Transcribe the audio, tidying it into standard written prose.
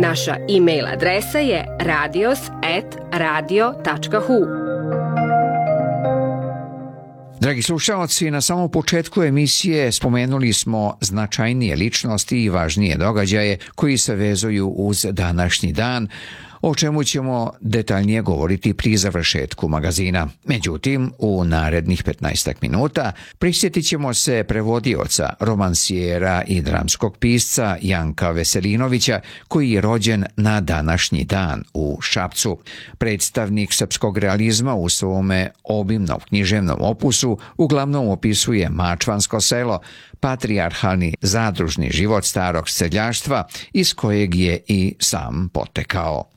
Naša e-mail adresa je radios@radio.hu. Dragi slušalci, na samom početku emisije spomenuli smo značajnije ličnosti i važnije događaje koji se vezuju uz današnji dan, o čemu ćemo detaljnije govoriti pri završetku magazina. Međutim, u narednih 15 minuta prisjetit ćemo se prevodioca, romansijera i dramskog pisca Janka Veselinovića, koji je rođen na današnji dan u Šapcu. Predstavnik srpskog realizma u svome obimnom književnom opusu uglavnom opisuje mačvansko selo, patrijarhalni zadružni život starog seljaštva iz kojeg je i sam potekao.